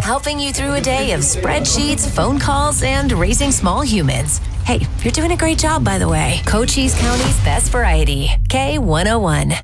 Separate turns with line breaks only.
helping you through a day of spreadsheets, phone calls, and raising small humans. Hey, you're doing a great job, by the way. Cochise County's best variety, K101.